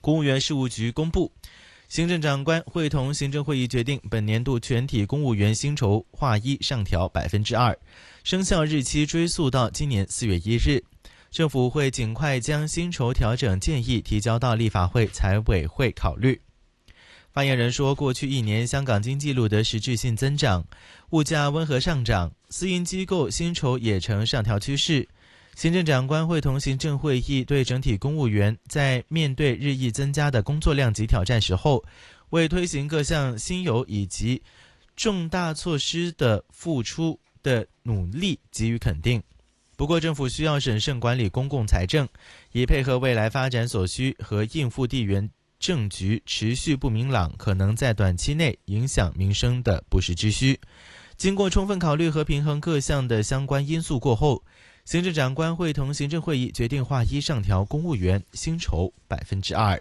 公务员事务局公布，行政长官会同行政会议决定，本年度全体公务员薪酬划一上调2%，生效日期追溯到今年4月1日。政府会尽快将薪酬调整建议提交到立法会财委会考虑。发言人说，过去1年香港经济录得实质性增长，物价温和上涨，私营机构薪酬也呈上调趋势。行政长官会同行政会议对整体公务员在面对日益增加的工作量及挑战时候，为推行各项新猷以及重大措施的付出的努力给予肯定。不过，政府需要审慎管理公共财政，以配合未来发展所需和应付地缘政局持续不明朗，可能在短期内影响民生的不时之需。经过充分考虑和平衡各项的相关因素过后，行政长官会同行政会议决定划一上调公务员薪酬2%。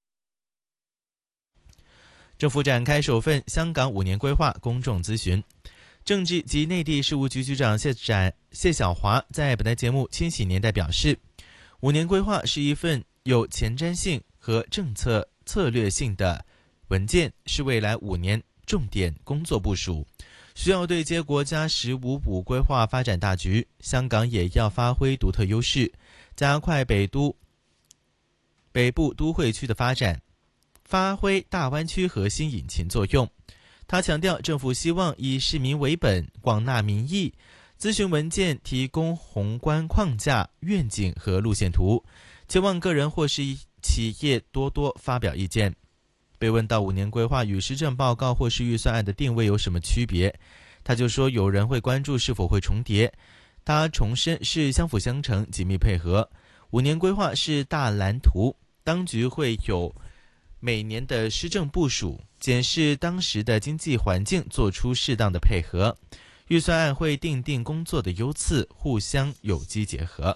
政府展开首份香港5年规划公众咨询。政治及内地事务局局长谢晓华在本台节目《千禧年代》表示，5年规划是一份有前瞻性和政策策略性的文件，是未来5年重点工作部署，需要对接国家15补规划发展大局。香港也要发挥独特优势，加快北部都会区的发展，发挥大湾区核心引擎作用。他强调，政府希望以市民为本，广纳民意，咨询文件提供宏观框架、愿景和路线图，期望个人或是企业多多发表意见。被问到5年规划与施政报告或是预算案的定位有什么区别，他就说有人会关注是否会重叠，他重申是相辅相成、紧密配合。5年规划是大蓝图，当局会有每年的施政部署，检视当时的经济环境，做出适当的配合。预算案会订定工作的优次，互相有机结合。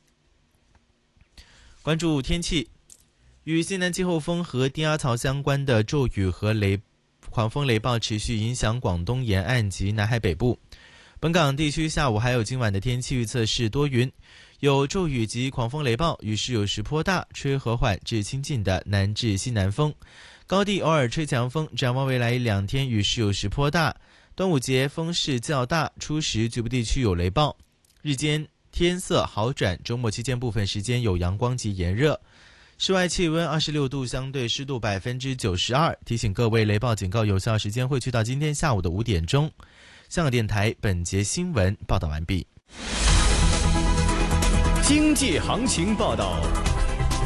关注天气，与西南季候风和低压槽相关的骤雨和狂风雷暴持续影响广东沿岸及南海北部。本港地区下午还有今晚的天气预测是多云，有骤雨及狂风雷暴，雨势有时颇大，吹和缓至清劲的南至西南风，高地偶尔吹强风。展望未来2天，雨势有时颇大，端午节风势较大，初时局部地区有雷暴。日间天色好转，周末期间部分时间有阳光及炎热。室外气温26度，相对湿度92%。提醒各位，雷暴警告有效时间会去到今天下午的5点钟。香港电台本节新闻报道完毕。 经济行情报道。